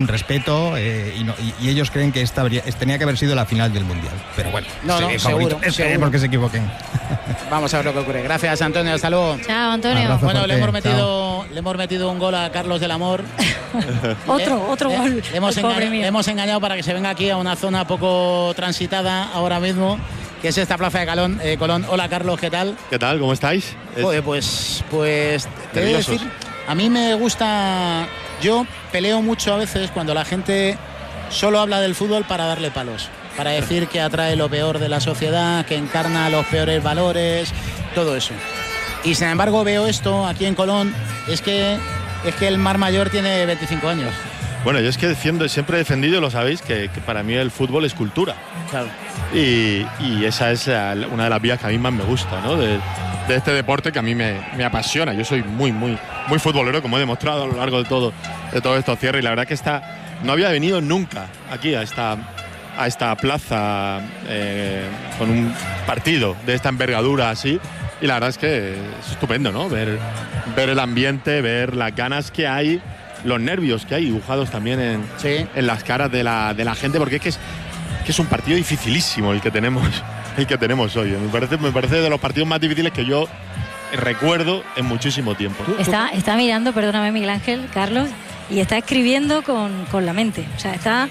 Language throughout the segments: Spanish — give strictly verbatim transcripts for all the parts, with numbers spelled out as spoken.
un respeto eh, y, no, y, y ellos creen que esta habría, tenía que haber sido la final del Mundial. Pero bueno, no, no, sí, seguro, es seguro. porque se equivoquen. Vamos a ver lo que ocurre. Gracias, Antonio. Hasta luego. Chao, Antonio. Abrazo bueno, fuerte. le hemos metido, le hemos metido un gol a Carlos del Amor. otro, le, otro le, gol. Le hemos, el pobre engañado, mío. le hemos engañado para que se venga aquí a una zona poco transitada ahora mismo, que es esta plaza de Calón, eh, Colón. Hola, Carlos, ¿qué tal? ¿Qué tal? ¿Cómo estáis? Joder, pues, pues te voy a Nerviosos. decir, a mí me gusta, yo peleo mucho a veces cuando la gente solo habla del fútbol para darle palos, para decir que atrae lo peor de la sociedad, que encarna los peores valores, todo eso. Y sin embargo veo esto aquí en Colón, es que, es que el Mar Mayor tiene veinticinco años. Bueno, yo es que defiendo, siempre he defendido, lo sabéis, que, que para mí el fútbol es cultura. Claro. Y, y esa es la, una de las vías que a mí más me gusta, ¿no? De, de este deporte que a mí me, me apasiona. Yo soy muy, muy, muy futbolero, como he demostrado a lo largo de todo, de todos estos cierres. Y la verdad que esta, no había venido nunca aquí a esta, a esta plaza eh, con un partido de esta envergadura así. Y la verdad es que es estupendo, ¿no? Ver, ver el ambiente, ver las ganas que hay, los nervios que hay dibujados también en, sí. en las caras de la, de la gente, porque es que es, que es un partido dificilísimo el que tenemos, el que tenemos hoy. Me parece, me parece de los partidos más difíciles que yo recuerdo en muchísimo tiempo. Está, está mirando, perdóname, Miguel Ángel, Carlos, y está escribiendo con, con la mente. O sea, está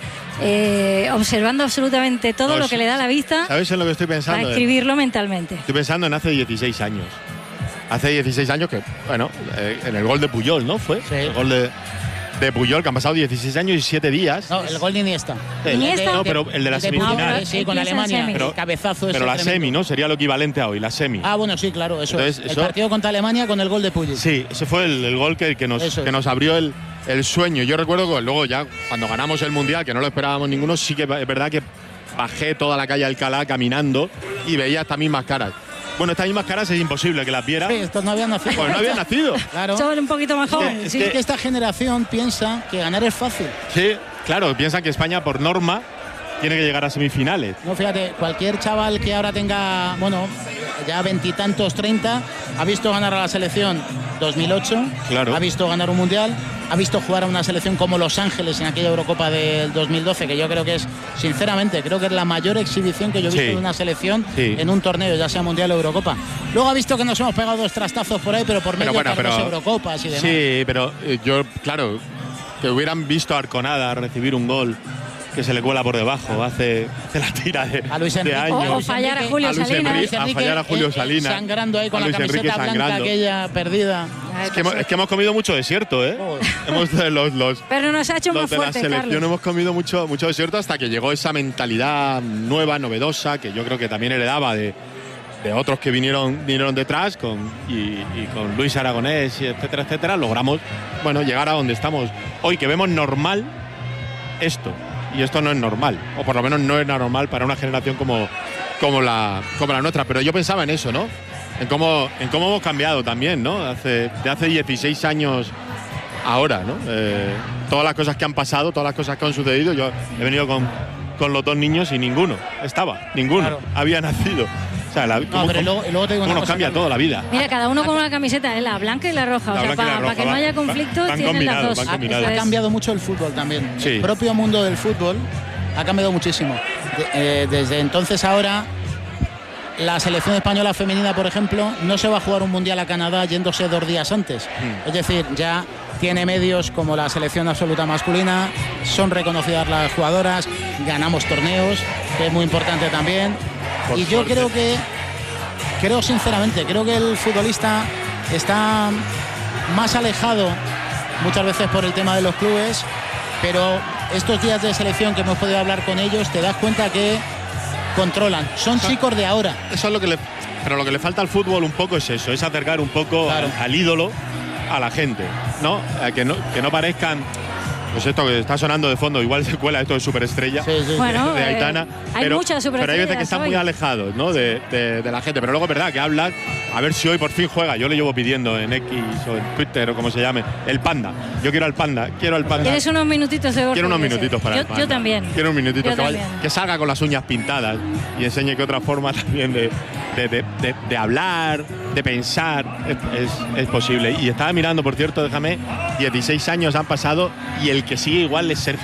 eh, observando absolutamente todo No, lo que sí. le da la vista ¿Sabes en lo que estoy para pensando? escribirlo mentalmente. Estoy pensando en hace dieciséis años. Hace dieciséis años que, bueno, eh, en el gol de Puyol, ¿no? Fue Sí. el gol de, de Puyol, que han pasado dieciséis años y siete días. No, el gol de Iniesta. El- Iniesta. No, pero el de la El de Puyol, semifinal. sí, con Él piensa en Alemania. semi. Pero, cabezazo ese Pero la tremendo. semi, ¿no? Sería lo equivalente a hoy, la semi. Ah, bueno, sí, claro, eso Entonces, es. El eso- partido contra Alemania con el gol de Puyol. Sí, ese fue el, el gol que, que, nos, Eso es. que nos abrió el, el sueño. Yo recuerdo que luego ya cuando ganamos el Mundial, que no lo esperábamos ninguno, sí que es verdad que bajé toda la calle Alcalá caminando y veía estas mismas caras. Bueno, estas mismas caras es imposible que las viera. Sí, estos no habían nacido. Pues no habían nacido. Claro. Son un poquito más jóvenes. Es Sí, que- que esta generación piensa que ganar es fácil. Sí, claro, piensan que España por norma tiene que llegar a semifinales. No, fíjate, cualquier chaval que ahora tenga, bueno, ya veintitantos, treinta, ha visto ganar a la selección dos mil ocho, Claro. ha visto ganar un mundial, ha visto jugar a una selección como Los Ángeles en aquella Eurocopa del dos mil doce, que yo creo que es, sinceramente, creo que es la mayor exhibición que yo he visto Sí. de una selección Sí. en un torneo, ya sea mundial o Eurocopa. Luego ha visto que nos hemos pegado dos trastazos por ahí, pero por medio bueno, de las pero- dos Eurocopas y demás. Sí, pero eh, yo, claro, que hubieran visto a Arconada recibir un gol que se le cuela por debajo, hace, hace la tira de, A Luis de Enrique. años. O- o fallar a Julio A Luis Salinas. Enrique, a fallar a Julio eh, eh, Salinas. sangrando ahí con A la Luis camiseta Enrique blanca sangrando. aquella perdida. Es que, hemos, es que hemos comido mucho desierto, ¿eh? Joder. Hemos, los, los, Pero nos ha hecho los más de la fuerte, selección Carlos. hemos comido mucho, mucho desierto hasta que llegó esa mentalidad nueva, novedosa, que yo creo que también heredaba de, de otros que vinieron, vinieron detrás, con, y, y con Luis Aragonés, y etcétera, etcétera. Logramos, bueno, llegar a donde estamos hoy, que vemos normal esto. Y esto no es normal, o por lo menos no es normal para una generación como, como, la, como la nuestra. Pero yo pensaba en eso, ¿no? En cómo, en cómo hemos cambiado también, ¿no? Hace, de hace dieciséis años ahora, ¿no? Eh, todas las cosas que han pasado, todas las cosas que han sucedido. Yo he venido con, con los dos niños y ninguno estaba, ninguno Claro. había nacido. O sea, la, No, cómo, pero cómo- luego, y luego te digo cómo una nos cosa, cambia Carlos. toda la vida. Mira, cada uno con una camiseta, ¿eh? La blanca y la roja. La o sea, blanca y la para roja, que no va- haya va- conflictos, van tienen combinados, las dos. van Ha, combinados. ha Eso es. cambiado mucho el fútbol también. Sí. El propio mundo del fútbol ha cambiado muchísimo. De- eh, desde entonces ahora, la selección española femenina, por ejemplo, no se va a jugar un mundial a Canadá yéndose dos días antes. Mm. Es decir, ya tiene medios como la selección absoluta masculina, son reconocidas las jugadoras, ganamos torneos, que es muy importante también. Por y yo suerte. creo que, creo sinceramente, creo que el futbolista está más alejado muchas veces por el tema de los clubes, pero estos días de selección que hemos podido hablar con ellos, te das cuenta que controlan. Son Eso- chicos de ahora. Eso es lo que le, pero lo que le falta al fútbol un poco es eso, es acercar un poco Claro. al, al ídolo a la gente, ¿no? A que no que no parezcan, pues esto que está sonando de fondo, igual se cuela esto de superestrella Sí, sí, sí. Bueno, de eh, Aitana, hay pero, muchas pero hay veces que superestrellas están hoy. muy alejados, ¿no? de, de- de la gente, pero luego es verdad que hablan, a ver si hoy por fin juega. Yo le llevo pidiendo en X o en Twitter o como se llame, el Panda. Yo quiero al Panda, quiero al Panda. ¿Tienes unos minutitos de Quiero unos Borja Iglesias? minutitos para yo, el Panda. yo también. Quiero un minutito Yo que, vaya- también. que salga con las uñas pintadas y enseñe que otra forma también de, de, de- de- de hablar, de pensar, es, es- es posible. Y estaba mirando, por cierto, déjame, dieciséis años han pasado y el que sigue igual es Sergio